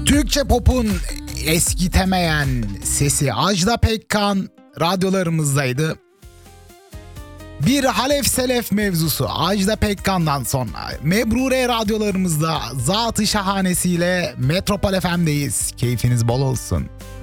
Türkçe pop'un eskitemeyen sesi Ajda Pekkan radyolarımızdaydı. Bir Halef Selef mevzusu Ajda Pekkan'dan sonra Mebrure radyolarımızda Zat-ı Şahanesiyle Metropol FM'deyiz. Keyfiniz bol olsun.